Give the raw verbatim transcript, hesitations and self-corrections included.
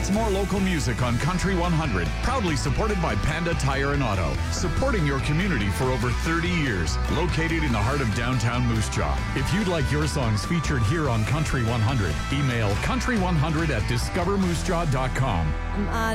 That's more local music on Country one hundred, proudly supported by Panda Tire and Auto, supporting your community for over thirty years, located in the heart of downtown Moose Jaw. If you'd like your songs featured here on Country one hundred, email country one hundred at discover moose jaw dot com.